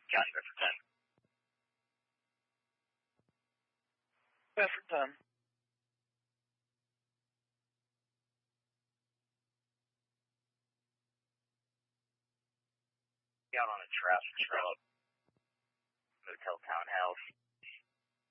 County Bedford 10. Bedford 10. Out on a traffic route. Motel Townhouse.